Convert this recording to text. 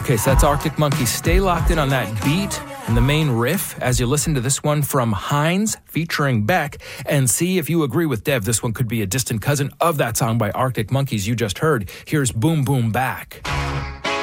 Okay, so that's Arctic Monkeys. Stay locked in on that beat and the main riff as you listen to this one from Heinz featuring Beck, and see if you agree with Dev. This one could be a distant cousin of that song by Arctic Monkeys you just heard. Here's Boom Boom Back.